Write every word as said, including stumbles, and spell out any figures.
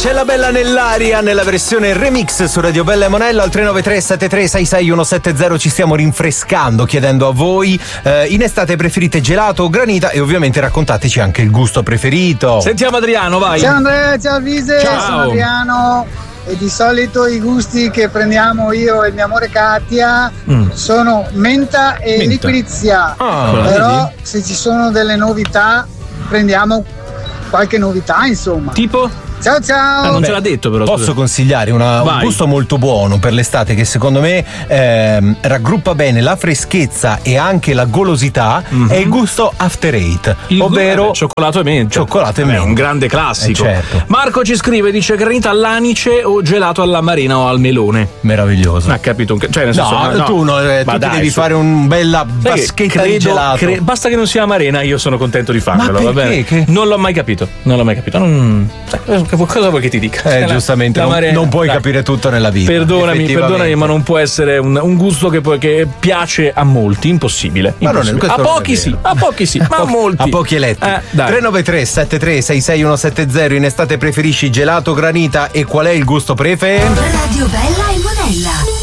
C'è la bella nell'aria nella versione remix su Radio Bella e Monella al tre nove tre sette tre sei sei uno sette zero. Ci stiamo rinfrescando chiedendo a voi eh, in estate preferite gelato o granita e ovviamente raccontateci anche il gusto preferito. Sentiamo Adriano, vai. Ciao Andrea, ciao Vise, ciao. Sono Adriano e di solito i gusti che prendiamo io e il mio amore Katia mm. sono menta e menta. liquirizia. Ah, però vedi? Se ci sono delle novità prendiamo qualche novità, insomma. Tipo? Ciao ciao! Ah, non Beh, ce l'ha detto però. Posso scusa. consigliare una, un gusto molto buono per l'estate che secondo me ehm, raggruppa bene la freschezza e anche la golosità, mm-hmm. è il gusto After Eight, il ovvero gu- cioccolato e menta. Cioccolato e Beh, menta. Un grande classico. Eh, certo. Marco ci scrive, dice granita all'anice o gelato alla marina o al melone. Meraviglioso. Ha capito? Cioè, nel senso, no, no, tu, no, eh, tu ti dai, devi su. fare un bella baschetta credo, di gelato. Cre- basta che non sia marina, io sono contento di farmelo. Ma va bene? che? Non l'ho mai capito. Non l'ho mai capito. Non... Cosa vuoi che ti dica? Eh, la, giustamente, la non, non puoi dai. capire tutto nella vita. Perdonami, perdonami, ma non può essere un, un gusto che, che piace a molti. Impossibile. Ma non è, a pochi sì, a pochi sì, ma a molti. A pochi eletti. Eh, tre nove tre sette tre sei sei uno sette zero. In estate preferisci gelato, granita e qual è il gusto prefe? Radio Bella e Monella.